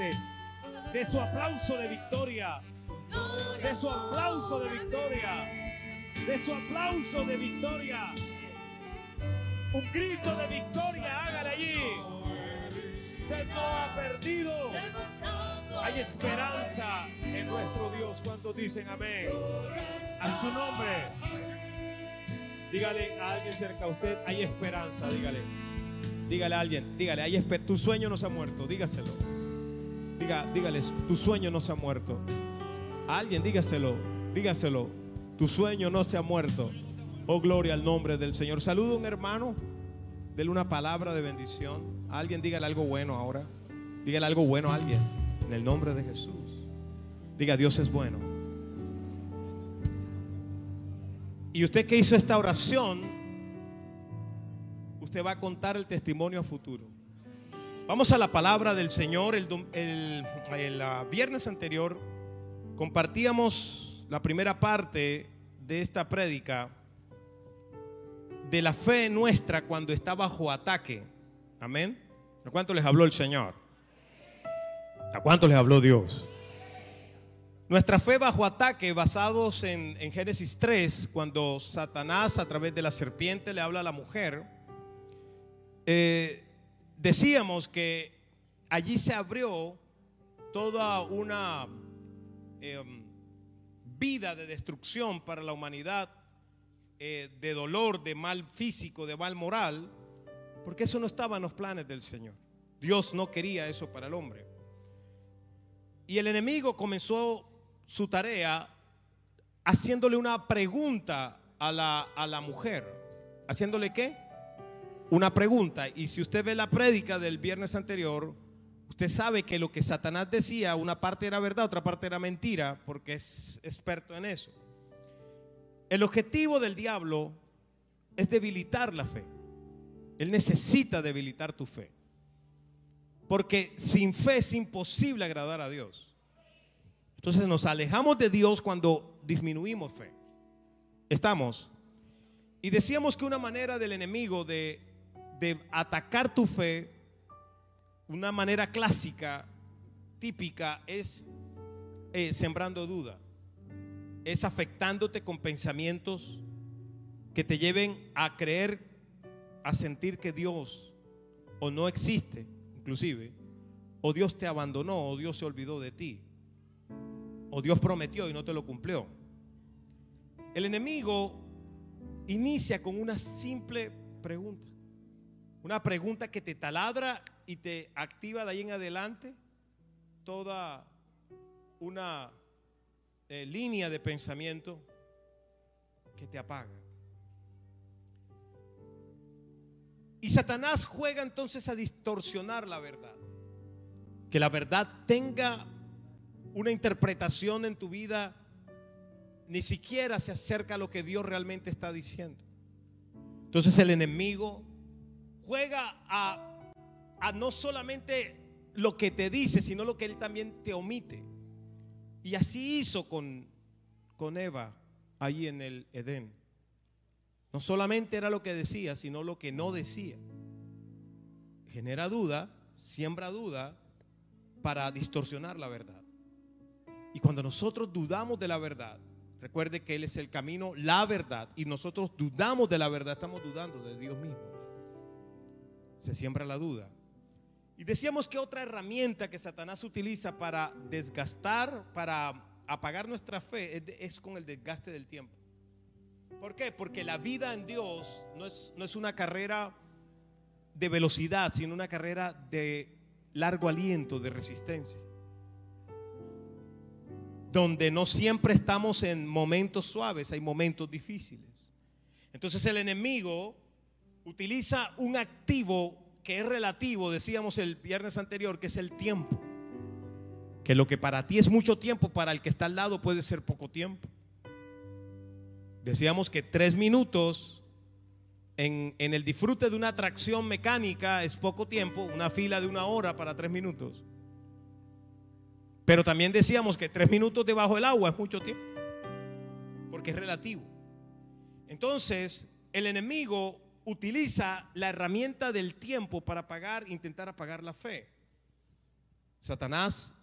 fuerte de su aplauso de victoria, de su aplauso de victoria, de su aplauso de victoria. Un grito de victoria, hágale allí. Usted no ha perdido. Hay esperanza en nuestro Dios. ¿Cuántos dicen amén? A su nombre. Dígale a alguien cerca a usted, hay esperanza, dígale. Dígale a alguien, dígale, tu sueño no se ha muerto, dígaselo. Dígales, tu sueño no se ha muerto. A alguien dígaselo, tu sueño no se ha muerto. Oh, gloria al nombre del Señor. Saluda a un hermano, dele una palabra de bendición. A alguien dígale algo bueno ahora. Dígale algo bueno a alguien, en el nombre de Jesús. Diga, Dios es bueno. Y usted que hizo esta oración, usted va a contar el testimonio a futuro. Vamos a la palabra del Señor. El viernes anterior compartíamos la primera parte de esta prédica de la fe nuestra cuando está bajo ataque. Amén. ¿A cuánto les habló el Señor? ¿A cuánto les habló Dios? Nuestra fe bajo ataque, basados en Génesis 3, cuando Satanás a través de la serpiente le habla a la mujer. Decíamos que allí se abrió toda una vida de destrucción para la humanidad, de dolor, de mal físico, de mal moral, porque eso no estaba en los planes del Señor. Dios no quería eso para el hombre. Y el enemigo comenzó su tarea haciéndole una pregunta a la mujer. ¿Haciéndole qué? Una pregunta. Y si usted ve la prédica del viernes anterior, usted sabe que lo que Satanás decía, una parte era verdad, otra parte era mentira, porque es experto en eso. El objetivo del diablo es debilitar la fe. Él necesita debilitar tu fe, porque sin fe es imposible agradar a Dios. Entonces nos alejamos de Dios cuando disminuimos fe. ¿Estamos? Y decíamos que una manera del enemigo de atacar tu fe, una manera clásica, típica, es sembrando duda. Es afectándote con pensamientos que te lleven a creer, a sentir que Dios o no existe, inclusive, o Dios te abandonó, o Dios se olvidó de ti, o Dios prometió y no te lo cumplió. El enemigo inicia con una simple pregunta. Una pregunta que te taladra y te activa de ahí en adelante toda una línea de pensamiento que te apaga. Y Satanás juega entonces a distorsionar la verdad. Que la verdad tenga una interpretación en tu vida, ni siquiera se acerca a lo que Dios realmente está diciendo. Entonces el enemigo juega a no solamente lo que te dice, sino lo que él también te omite. Y así hizo con Eva allí en el Edén. No solamente era lo que decía, sino lo que no decía. Genera duda, siembra duda para distorsionar la verdad. Y cuando nosotros dudamos de la verdad, recuerde que Él es el camino, la verdad, y nosotros dudamos de la verdad, estamos dudando de Dios mismo. Se siembra la duda. Y decíamos que otra herramienta que Satanás utiliza para desgastar, para apagar nuestra fe, es con el desgaste del tiempo. ¿Por qué? Porque la vida en Dios no es una carrera de velocidad, sino una carrera de largo aliento, de resistencia, donde no siempre estamos en momentos suaves, hay momentos difíciles. Entonces el enemigo utiliza un activo que es relativo, decíamos el viernes anterior, que es el tiempo. Que lo que para ti es mucho tiempo, para el que está al lado puede ser poco tiempo. Decíamos que 3 minutos en el disfrute de una atracción mecánica es poco tiempo, una fila de 1 hora para 3 minutos. Pero también decíamos que 3 minutos debajo del agua es mucho tiempo, porque es relativo. Entonces el enemigo utiliza la herramienta del tiempo para intentar apagar la fe. Satanás